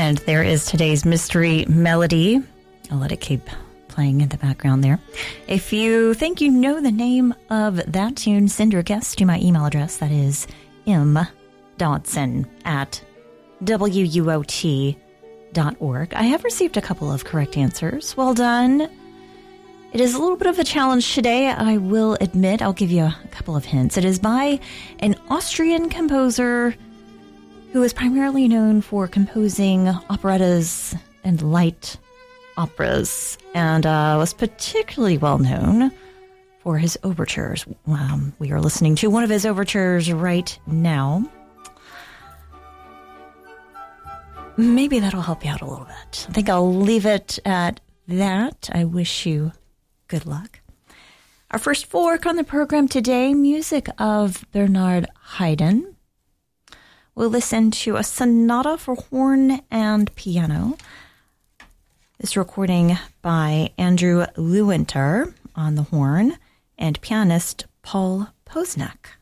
And there is today's mystery melody. I'll let it keep playing in the background there. If you think you know the name of that tune, send your guess to my email address. That is mdodson@wuot.org. I have received a couple of correct answers. Well done. It is a little bit of a challenge today, I will admit. I'll give you a couple of hints. It is by an Austrian composer who is primarily known for composing operettas and light operas, and was particularly well known for his overtures. We are listening to one of his overtures right now. Maybe that'll help you out a little bit. I think I'll leave it at that. I wish you good luck. Our first fork on the program today, music of Bernard Haydn. We'll listen to a sonata for horn and piano. This recording by Andrew Lewinter on the horn and pianist Paul Posnack